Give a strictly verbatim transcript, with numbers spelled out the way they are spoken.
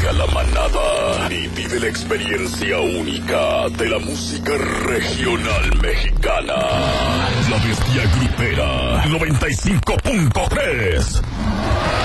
Sigue a la manada y vive la experiencia única de la música regional mexicana. La Bestia Grupera noventa y cinco punto tres.